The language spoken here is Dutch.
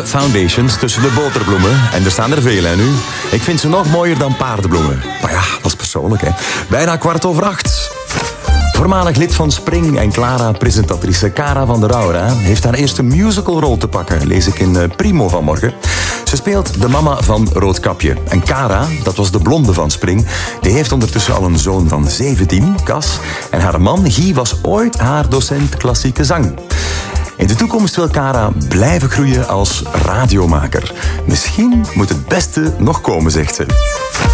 foundations tussen de boterbloemen. En er staan er veel, hè, nu. Ik vind ze nog mooier dan paardenbloemen. Maar ja, dat is persoonlijk, hè. Bijna 7:15. Voormalig lid van Spring en Clara-presentatrice Cara van der Aura heeft haar eerste musicalrol te pakken, lees ik in Primo vanmorgen. Ze speelt de mama van Roodkapje. En Cara, dat was de blonde van Spring, die heeft ondertussen al een zoon van 17, Cas. En haar man Guy was ooit haar docent klassieke zang. In de toekomst wil Cara blijven groeien als radiomaker. Misschien moet het beste nog komen, zegt ze.